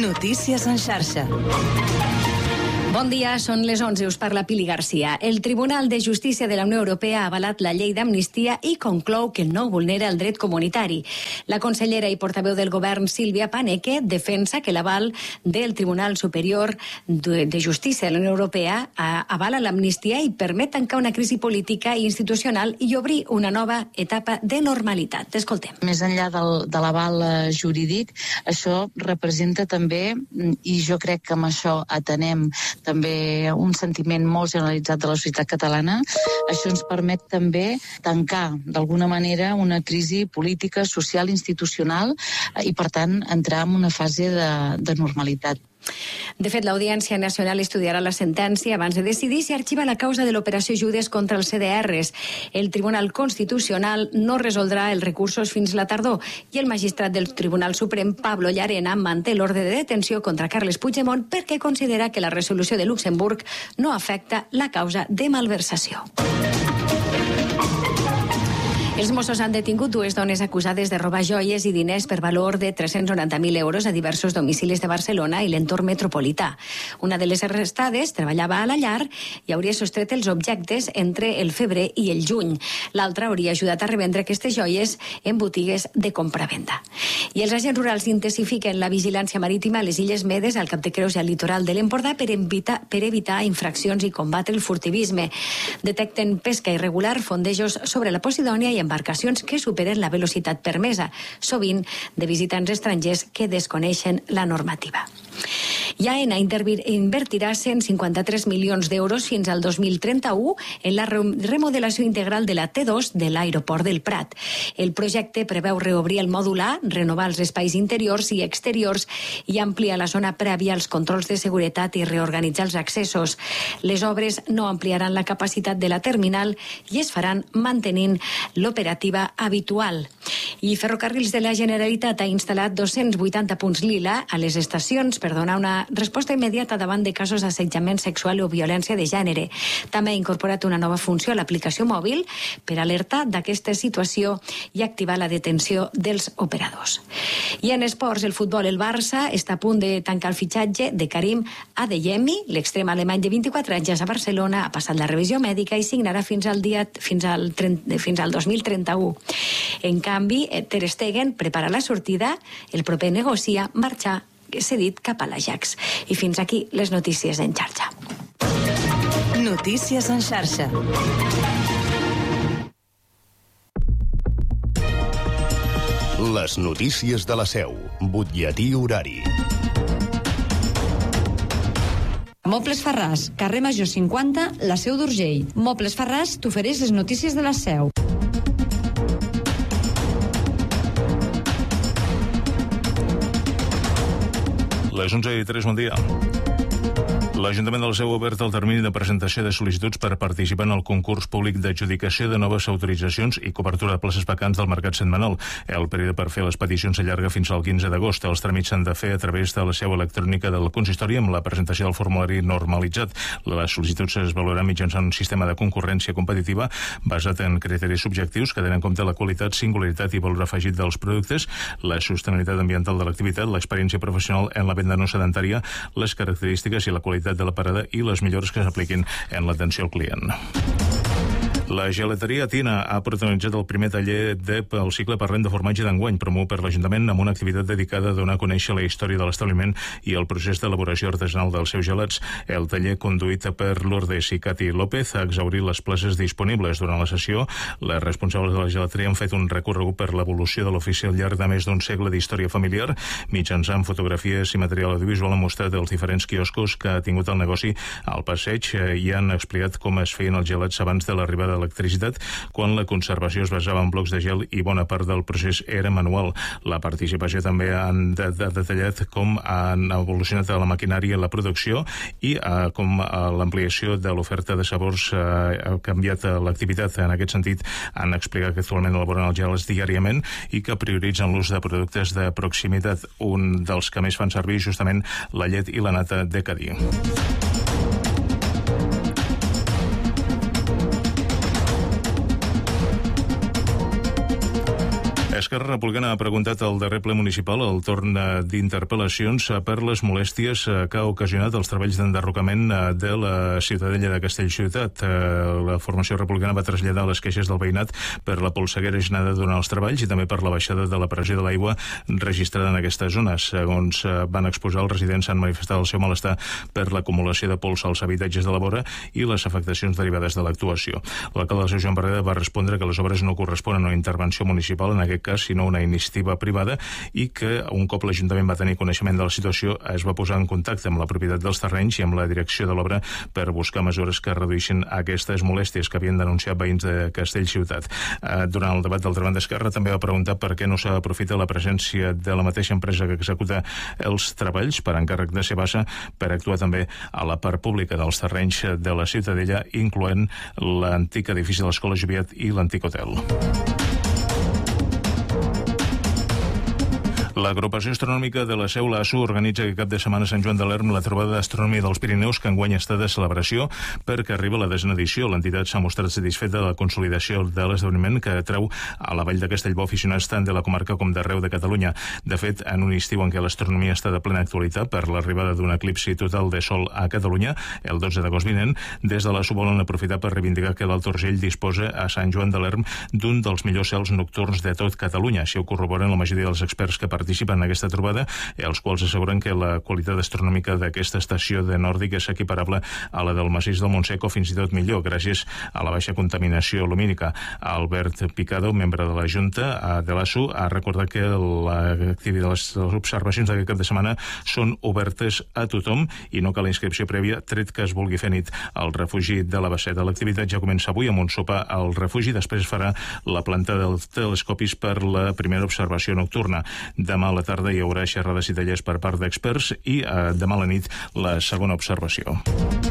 Notícies en xarxa. Bon dia, són les 11, us parla Pili Garcia. El Tribunal de Justícia de la Unió Europea ha avalat la llei d'amnistia i conclou que no vulnera el dret comunitari. La consellera i portaveu del govern, Sílvia Paneque, defensa que l'aval del Tribunal Superior de Justícia de la Unió Europea avala l'amnistia i permet tancar una crisi política i institucional i obrir una nova etapa de normalitat. Escoltem. Més enllà de l'aval jurídic, això representa també, i jo crec que amb això atenem també un sentiment molt generalitzat de la societat catalana, això ens permet també tancar d'alguna manera una crisi política, social, institucional i per tant entrar en una fase de normalitat. De fet, l'Audiència Nacional estudiarà la sentència abans de decidir si arxiva la causa de l'operació Judes contra els CDRs. El Tribunal Constitucional no resoldrà els recursos fins la tardor i el magistrat del Tribunal Suprem, Pablo Llarena, manté l'ordre de detenció contra Carles Puigdemont perquè considera que la resolució de Luxemburg no afecta la causa de malversació. Els Mossos han detingut dues dones acusades de robar joies i diners per valor de 390.000 euros a diversos domicilis de Barcelona i l'entorn metropolità. Una de les arrestades treballava a la llar i hauria sostret els objectes entre el febrer i el juny. L'altra hauria ajudat a revendre aquestes joies en botigues de compra-venda. I els agents rurals intensifiquen la vigilància marítima a les Illes Medes, al Cap de Creus i al litoral de l'Empordà per evitar infraccions i combatre el furtivisme. Detecten pesca irregular, fondejos sobre la Posidònia i embarcacions que superen la velocitat permesa, sovint de visitants estrangers que desconeixen la normativa. I AENA invertirà 153 milions d'euros fins al 2031 en la remodelació integral de la T2 de l'aeroport del Prat. El projecte preveu reobrir el mòdul A, renovar els espais interiors i exteriors i ampliar la zona prèvia als controls de seguretat i reorganitzar els accessos. Les obres no ampliaran la capacitat de la terminal i es faran mantenint l'operativa habitual. I Ferrocarrils de la Generalitat ha instal·lat 280 punts lila a les estacions per donar una resposta immediata davant de casos d'assetjament sexual o violència de gènere. També ha incorporat una nova funció a l'aplicació mòbil per alertar d'aquesta situació i activar la detenció dels operadors. I en esports, el futbol, el Barça està a punt de tancar el fitxatge de Karim Adeyemi, l'extrem alemany de 24 anys a Barcelona, ha passat la revisió mèdica i signarà fins al 2031. En canvi, Ter Stegen prepara la sortida, el proper negocia marxar cedit cap a l'Ajax. I fins aquí les notícies en xarxa. Notícies en xarxa. Les notícies de la Seu. Butlletí horari. Mobles Farràs, carrer Major 50, la Seu d'Urgell. Mobles Farràs t'ofereix les notícies de la Seu. Les 11:03, bon dia. L'Ajuntament de la Seu ha obert el termini de presentació de sol·licituds per participar en el concurs públic d'adjudicació de noves autoritzacions i cobertura de places vacants del mercat setmanal. El període per fer les peticions s'allarga fins al 15 d'agost. Els tràmits s'han de fer a través de la seu electrònica del consistori amb la presentació del formulari normalitzat. Les sol·licituds es valoraran mitjançant un sistema de concurrència competitiva basat en criteris subjectius que tenen en compte la qualitat, singularitat i valor afegit dels productes, la sostenibilitat ambiental de l'activitat, l'experiència professional en la venda no sedentària, les característiques i la qualitat de la parada i les millores que s'apliquin en l'atenció al client. La gelateria Tina ha protagonitzat el primer taller pel cicle parlem de formatge d'enguany, promogut per l'Ajuntament amb una activitat dedicada a donar a conèixer la història de l'establiment i el procés d'elaboració artesanal dels seus gelats. El taller, conduït per Lourdes i Cati López, ha exhaurit les places disponibles. Durant la sessió, les responsables de la gelateria han fet un recorregut per l'evolució de l'ofici al llarg de més d'un segle d'història familiar. Mitjançant fotografies i material audiovisual han mostrat els diferents quioscos que ha tingut el negoci al passeig i han explicat com es feien els gelats abans de l'arribada de l'electricitat, quan la conservació es basava en blocs de gel i bona part del procés era manual. La participació també han detallat com han evolucionat la maquinària i la producció i com l'ampliació de l'oferta de sabors ha canviat l'activitat. En aquest sentit, han explicat que actualment elaboren els gels diàriament i que prioritzen l'ús de productes de proximitat. Un dels que més fan servir justament la llet i la nata de Cadí. Esquerra Republicana ha preguntat al darrer ple municipal el torn d'interpel·lacions per les molèsties que ha ocasionat els treballs d'enderrocament de la Ciutadella de Castellciutat. La formació republicana va traslladar les queixes del veïnat per la polseguera generada durant els treballs i també per la baixada de la pressió de l'aigua registrada en aquestes zones. Segons van exposar, els residents han manifestat el seu malestar per l'acumulació de pols als habitatges de la vora i les afectacions derivades de l'actuació. L'alcalde de Joan Barreda va respondre que les obres no corresponen a una intervenció municipal, en aquest cas, sinó una iniciativa privada, i que un cop l'Ajuntament va tenir coneixement de la situació es va posar en contacte amb la propietat dels terrenys i amb la direcció de l'obra per buscar mesures que reduïssin aquestes molèsties que havien denunciat veïns de Castellciutat. Durant el debat del treball d'Esquerra també va preguntar per què no s'aprofita la presència de la mateixa empresa que executa els treballs per encàrrec de Sebasa per actuar també a la part pública dels terrenys de la Ciutadella, incloent l'antic edifici de l'Escola Joviat i l'antic hotel. L'agrupació astronòmica de la Seu, l'ASU, organitza aquest cap de setmana a Sant Joan de l'Erm la trobada d'astronomia dels Pirineus, que enguany està de celebració perquè arriba la 10ª edició. L'entitat s'ha mostrat satisfeta de la consolidació de l'esdeveniment, que atreu a la Vall de Castellbò aficionats tant de la comarca com d'arreu de Catalunya. De fet, en un estiu en què l'astronomia està de plena actualitat per l'arribada d'un eclipsi total de sol a Catalunya, el 12 d'agost vinent, des de l'ASU volen aprofitar per reivindicar que l'Alt Urgell disposa a Sant Joan de l'Erm d'un dels millors cels nocturns de tot Catalunya. Així ho corroboren la majoria dels experts que participen en aquesta trobada, els quals asseguren que la qualitat astronòmica d'aquesta estació de Nòrdic és equiparable a la del massís del Montsec o fins i tot millor, gràcies a la baixa contaminació lumínica. Albert Picado, membre de la Junta de l'ASU, ha recordat que les observacions d'aquest cap de setmana són obertes a tothom i no cal inscripció prèvia, tret que es vulgui fer nit al refugi de la Basseta. L'activitat ja comença avui amb un sopar al refugi, després farà la planta dels telescopis per la primera observació nocturna. Demà a la tarda hi haurà xerrades i tallers per part d'experts i demà a la nit la segona observació.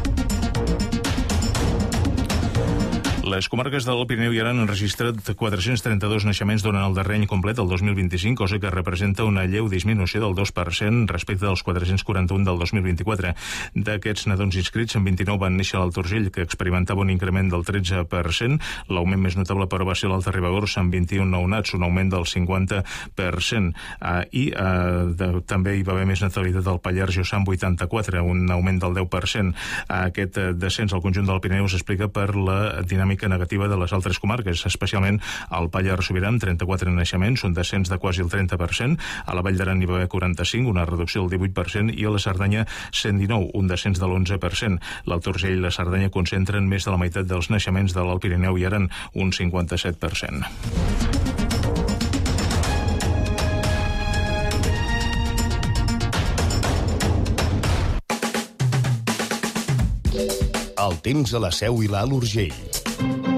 Les comarques de l'Alt Pirineu i Aran han registrat 432 naixements durant el darrer any complet, el 2025, cosa que representa una lleu disminució del 2% respecte dels 441 del 2024. D'aquests nadons inscrits, en 29 van néixer a l'Alt Urgell, que experimentava un increment del 13%. L'augment més notable, però, va ser l'Alta Ribagorça, amb 21 nounats, un augment del 50%. També hi va haver més natalitat al Pallars Jussà, amb 84, un augment del 10%. Aquest descens al conjunt del Pirineu s'explica per la dinàmica negativa de les altres comarques, especialment al Pallars Sobirà, amb 34 naixements, un descens de quasi el 30%, a la Vall d'Aran hi va haver 45, una reducció del 18%, i a la Cerdanya 119, un descens de l'11%. L'Alt Urgell i la Cerdanya concentren més de la meitat dels naixements de l'Alt Pirineu i Aran, un 57%. El temps a la Seu i l'Alt Urgell.